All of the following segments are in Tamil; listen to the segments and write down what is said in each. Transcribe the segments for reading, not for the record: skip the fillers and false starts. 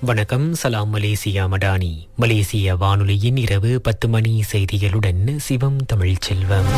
வணக்கம். சலாம் மலேசியா மடானி. மலேசிய வானொலியின் இரவு 10 மணி செய்திகளுடன் சிவம் தமிழ் செல்வம்.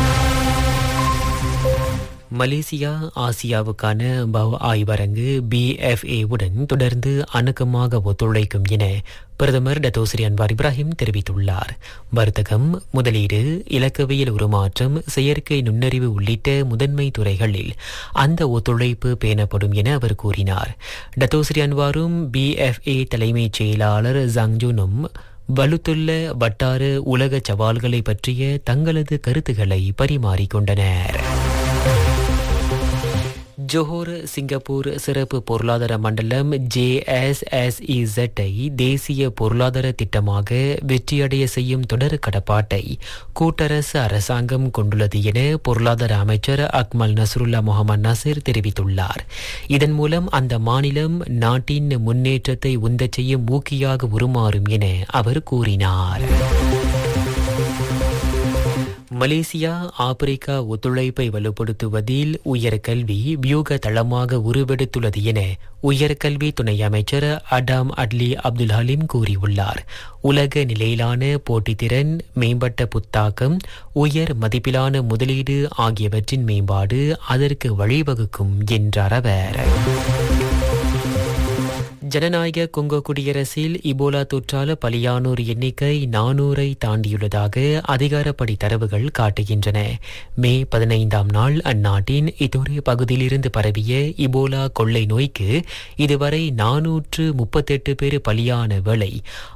மலேசியா ஆசியாவுக்கான பவ் ஆய்வரங்கு BFA உடன் தொடர்ந்து அணுக்கமாக ஒத்துழைக்கும் என பிரதமர் டத்தோஸ்ரீ அன்வார் இப்ராஹிம் தெரிவித்துள்ளார். வர்த்தகம், முதலீடு, இலக்கவியல் உருமாற்றம், செயற்கை நுண்ணறிவு உள்ளிட்ட முதன்மை துறைகளில் அந்த ஒத்துழைப்பு பேணப்படும் என அவர் கூறினார். டத்தோஸ்ரீ அன்வாரும் BFA தலைமைச் செயலாளர் ஜாங்ஜூனும் வலுத்துள்ள வட்டார உலக சவால்களை பற்றிய தங்களது கருத்துக்களை பரிமாறிக்கொண்டனர். ஜோஹர் சிங்கப்பூர் சிறப்பு பொருளாதார மண்டலம் JSSEZ-ஐ தேசிய பொருளாதார திட்டமாக வெற்றியடைய செய்யும் தொடர் கடப்பாட்டை கூட்டரசு அரசாங்கம் கொண்டுள்ளது என பொருளாதார அமைச்சர் அக்மல் நஸ்ருல்லா முகமது நசீர் தெரிவித்துள்ளார். இதன் மூலம் அந்த மாநிலம் நாட்டின் முன்னேற்றத்தை உந்தச் செய்யும் ஊக்கியாக உருமாறும் என அவர் கூறினார். மலேசியா ஆப்பிரிக்கா ஒத்துழைப்பை வலுப்படுத்துவதில் உயர்கல்வி வியூக தளமாக உருவெடுத்துள்ளது என உயர்கல்வி துணை அமைச்சர் அடாம் அட்லி அப்துல் ஹலீம் கூறியுள்ளார். உலக நிலையிலான போட்டித்திறன், மேம்பட்ட புத்தாக்கம், உயர் மதிப்பிலான முதலீடு ஆகியவற்றின் மேம்பாடு அதற்கு வழிவகுக்கும் என்றார் அவர். ஜனநாயக கொங்கோ குடியரசில் இபோலா தொற்றால் பலியானோர் எண்ணிக்கை 400-ஐ தாண்டியுள்ளதாக அதிகாரப்படி தரவுகள் காட்டுகின்றன. மே 15ஆம் நாள் அந்நாட்டின் இத்தொரு பகுதியிலிருந்து பரவிய இபோலா கொள்ளை நோய்க்கு இதுவரை 438 பேர் பலியான வேளை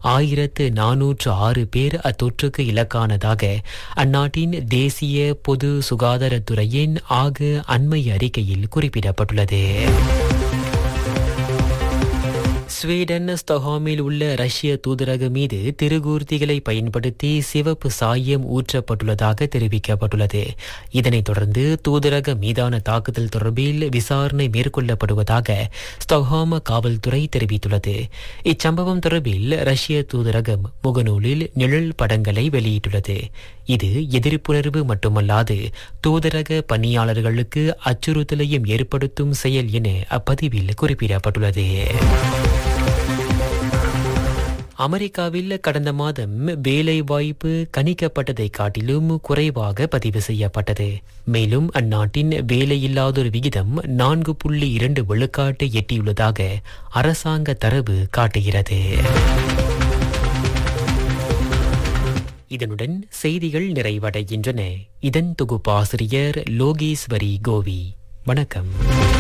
1406 பேர் அத்தொற்றுக்கு இலக்கானதாக அந்நாட்டின் தேசிய பொது சுகாதாரத்துறையின் அண்மைய அறிக்கையில் குறிப்பிடப்பட்டுள்ளது. ஸ்வீடன் ஸ்டாக்ஹோமில் உள்ள ரஷ்ய தூதரகம் மீது திருகூர்த்திகளை பயன்படுத்தி சிவப்பு சாயம் ஊற்றப்பட்டுள்ளதாக தெரிவிக்கப்பட்டுள்ளது. இதனைத் தொடர்ந்து தூதரகம் மீதான தாக்குதல் தொடர்பில் விசாரணை மேற்கொள்ளப்படுவதாக ஸ்டாக்ஹோம் காவல்துறை தெரிவித்துள்ளது. இச்சம்பவம் தொடர்பில் ரஷ்ய தூதரகம் முகநூலில் நிழல் படங்களை வெளியிட்டுள்ளது. இது எதிர்ப்புணர்வு மட்டுமல்லாது தூதரக பணியாளர்களுக்கு அச்சுறுத்தலையும் ஏற்படுத்தும் செயல் என அப்பதிவில் குறிப்பிடப்பட்டுள்ளது. அமெரிக்காவில் கடந்த மாதம் வேலை வாய்ப்பு கணிக்கப்பட்டதை காட்டிலும் குறைவாக பதிவு செய்யப்பட்டது. மேலும் அந்நாட்டின் வேலையில்லாதோர் விகிதம் 4.2 விழுக்காட்டை எட்டியுள்ளதாக அரசாங்க தரவு காட்டுகிறது. இதனுடன் செய்திகள் நிறைவடைகின்றன. இதன் தொகுப்பாசிரியர் லோகேஸ்வரி கோவி. வணக்கம்.